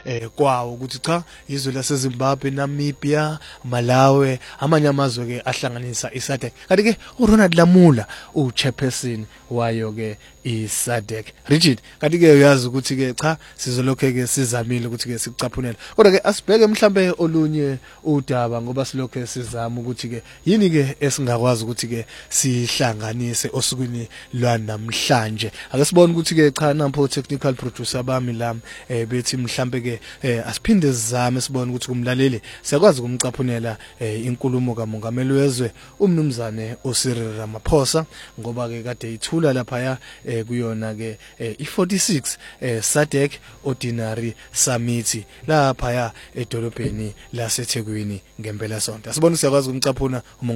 kwawo ukuthi cha izwe laseZimbabwe, Namibia, Malawi amanye amazwe ke ahlanganisa iSADC. Kanti ke uRonald Lamula uchairperson wayo ke iSADC. Rigid, kanti ke uyazi ukuthi ke cha sizolokhe ke sizamile ukuthi ke sikucaphunela. Kodwa ke asibheke mhlambe olunye udaba ngoba silokhe sizama ukuthi ke yini ke esingakwazi ukuthi ke sihlanganise osukwini lwanamhlanje. Ake sibone ukuthi ke cha nampo technical producer bami la bethi mhlambe ke asiphinde sizame sibone ukuthi kumlaleli siyakwazi ukumcaphunela inkulumo kaMongameli wezwe uMnumzane uCyril Ramaphosa ngoba ke kade ithula lapha ya kuyona ke i46 SADC Ordinary Summit lapha ya edolobheni laseThekwini ngempela sonto. Asibone siyakwazi ukumcaphuna